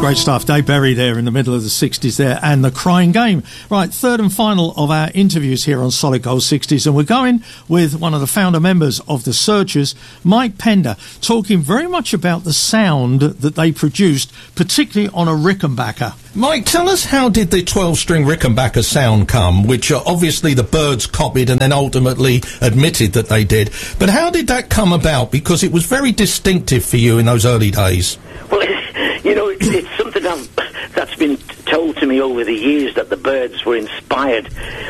Great stuff. Dave Berry there in the middle of the 60s there, and The Crying Game. Right, third and final of our interviews here on Solid Gold 60s, and we're going with one of the founder members of The Searchers, Mike Pender, talking very much about the sound that they produced, particularly on a Rickenbacker. Mike, tell us, how did the 12-string Rickenbacker sound come, which obviously the Byrds copied and then ultimately admitted that they did. But how did that come about? Because it was very distinctive for you in those early days. Well, you know, it's something that's been told to me over the years, that the Byrds were inspired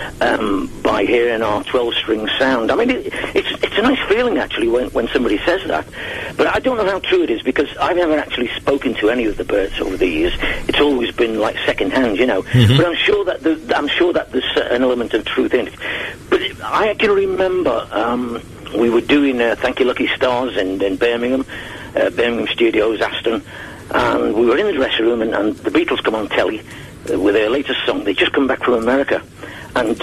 by hearing our 12-string sound. I mean, it's a nice feeling, actually, when somebody says that. But I don't know how true it is, because I've never actually spoken to any of the Byrds over the years. It's always been like second-hand, you know. Mm-hmm. But I'm sure that there's an element of truth in it. But I can remember we were doing Thank You Lucky Stars in Birmingham, Birmingham Studios, Aston. And we were in the dressing room, and the Beatles come on telly with their latest song. They'd just come back from America. And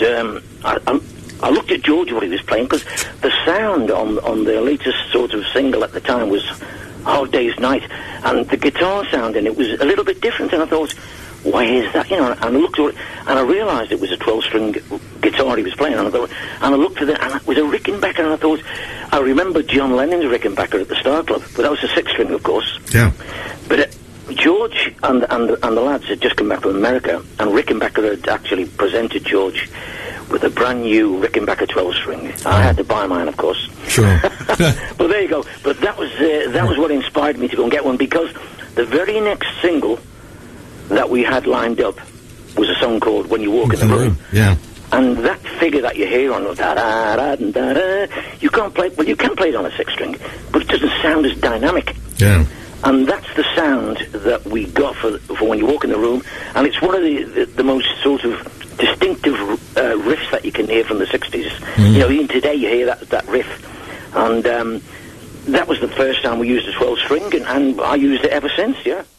I looked at George, what he was playing, because the sound on their latest sort of single at the time was Hard Day's Night. And the guitar sound in it was a little bit different, and I thought, why is that? You know, and I looked at it, and I realised it was a 12-string guitar he was playing, and I looked at it, and it was a Rickenbacker, and I thought, I remember John Lennon's Rickenbacker at the Star Club, but that was a 6-string, of course. Yeah. But George and the lads had just come back from America, and Rickenbacker had actually presented George with a brand new Rickenbacker 12-string. I had to buy mine, of course. Sure. But there you go. But that was what inspired me to go and get one, because the very next single that we had lined up was a song called When You Walk in the Room. Yeah. And that figure that you hear on da-da-da-da-da, you can't play, well, you can play it on a 6-string, but it doesn't sound as dynamic. Yeah. And that's the sound that we got for When You Walk in the Room, and it's one of the most sort of distinctive riffs that you can hear from the 60s. Mm. You know, even today you hear that riff. And that was the first time we used a 12-string, and I used it ever since, yeah.